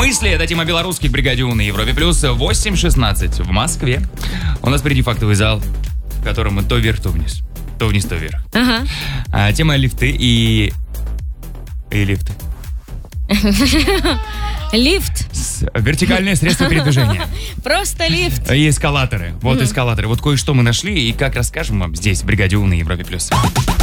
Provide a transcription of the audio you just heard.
Мысли — это тема белорусских бригаде У на Европе Плюс. 8:16 в Москве. У нас впереди фактовый зал, в котором мы то вверх, то вниз. То вниз, то вверх. Ага. Тема лифты и лифты. Лифт. Вертикальное средство передвижения. Просто лифт. И эскалаторы. Вот эскалаторы. Вот кое-что мы нашли, и как расскажем вам здесь, в бригаде У на Европе Плюс.